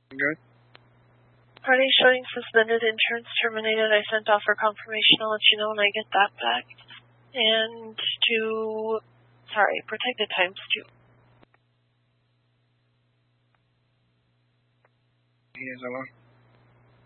Good. Party showing suspended, insurance terminated. I sent off for confirmation. I'll let you know when I get that back. And protected ×2. He is alone.